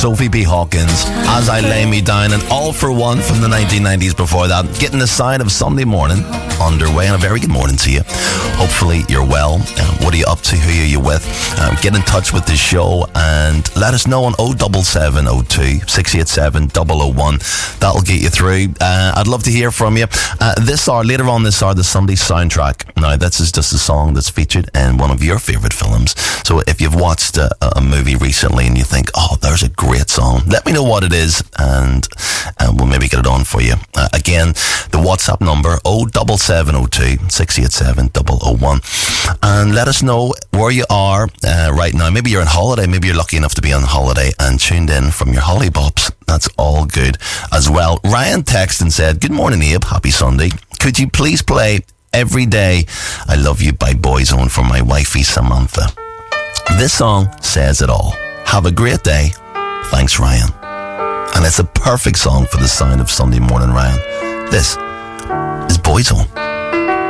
Sophie B. Hawkins, As I Lay Me Down, and All for One from the 1990s before that. Getting the sign of Sunday morning underway, and a very good morning to you. Hopefully you're well. What are you up to? Who are you with? Get in touch with the show and let us know on 07702 687 001. That'll get you through. I'd love to hear from you. This hour, later on this hour, the Sunday soundtrack. Now, this is just a song that's featured in one of your favourite films. So if you've watched a movie recently and you think, oh, there's a great song, let me know what it is, and we'll maybe get it on for you. Again, the WhatsApp number 07702 687 001, and let us know where you are right now. Maybe you're on holiday, maybe you're lucky enough to be on holiday and tuned in from your holly bops. That's all good as well. Ryan texted and said, good morning, Abe, happy Sunday. Could you please play Every Day I Love You by Boyzone for my wifey Samantha? This song says it all. Have a great day. Thanks, Ryan. And it's a perfect song for the sound of Sunday morning, Ryan. This is Boyzone.